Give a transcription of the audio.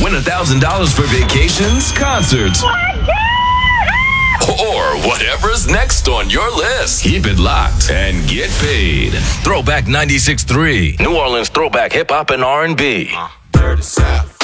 Win $1,000 for vacations, concerts, or whatever's next on your list. Keep it locked and get paid. Throwback 96.3. New Orleans throwback hip-hop and R&B. Dirty South.